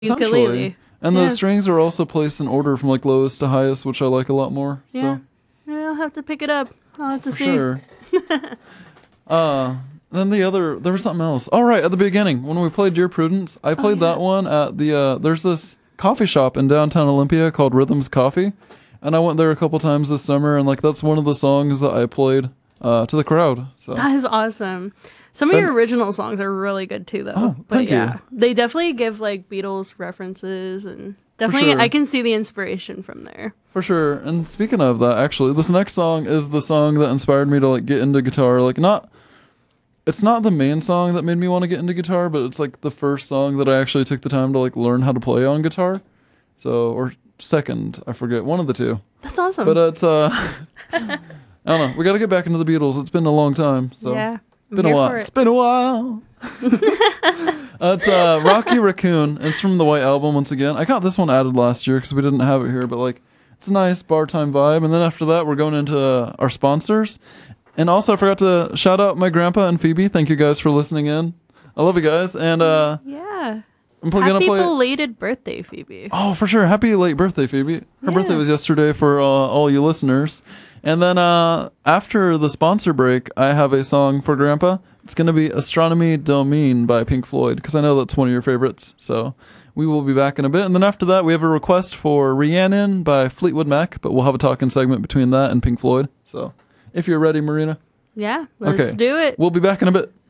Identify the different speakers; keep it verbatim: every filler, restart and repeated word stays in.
Speaker 1: ukulele.
Speaker 2: And
Speaker 1: yeah.
Speaker 2: the strings are also placed in order from like lowest to highest, which I like a lot more.
Speaker 1: Yeah,
Speaker 2: So.
Speaker 1: yeah I'll have to pick it up. I'll have to
Speaker 2: For
Speaker 1: see.
Speaker 2: Sure. uh, then the other, there was something else. All right, at the beginning when we played Dear Prudence, I played
Speaker 1: oh, yeah.
Speaker 2: that one at the. Uh, there's this coffee shop in downtown Olympia called Rhythms Coffee, and I went there a couple times this summer, and like that's one of the songs that I played uh, to the crowd. So
Speaker 1: that is awesome. Some of
Speaker 2: and,
Speaker 1: your original songs are really good too, though.
Speaker 2: Oh,
Speaker 1: but
Speaker 2: thank
Speaker 1: yeah,
Speaker 2: you.
Speaker 1: they definitely give like Beatles references, and definitely
Speaker 2: sure.
Speaker 1: I can see the inspiration from there.
Speaker 2: For sure. And speaking of that, actually, this next song is the song that inspired me to like get into guitar. Like not, it's not the main song that made me want to get into guitar, but it's like the first song that I actually took the time to like learn how to play on guitar. So or second, I forget, one of the two.
Speaker 1: That's awesome.
Speaker 2: But uh, it's uh, I don't know. We got to get back into the Beatles. It's been a long time. So
Speaker 1: yeah. I'm
Speaker 2: been a
Speaker 1: here
Speaker 2: while.
Speaker 1: for it.
Speaker 2: It's been a while. uh, it's uh, Rocky Raccoon. It's from the White Album once again. I got this one added last year because we didn't have it here, but like it's a nice bar time vibe. And then after that, we're going into uh, our sponsors. And also, I forgot to shout out my grandpa and Phoebe. Thank you guys for listening in. I love you guys. And uh,
Speaker 1: yeah.
Speaker 2: I'm pl-
Speaker 1: Happy
Speaker 2: gonna play.
Speaker 1: belated birthday, Phoebe.
Speaker 2: Oh, for sure. Happy late birthday, Phoebe. Her
Speaker 1: Yeah.
Speaker 2: birthday was yesterday for uh, all you listeners. And then uh, after the sponsor break, I have a song for Grandpa. It's going to be Astronomy Domain by Pink Floyd, because I know that's one of your favorites. So we will be back in a bit. And then after that, we have a request for Rhiannon by Fleetwood Mac, but we'll have a talking segment between that and Pink Floyd. So if you're ready, Marina.
Speaker 1: Yeah, let's
Speaker 2: Okay.
Speaker 1: do it.
Speaker 2: We'll be back in a bit.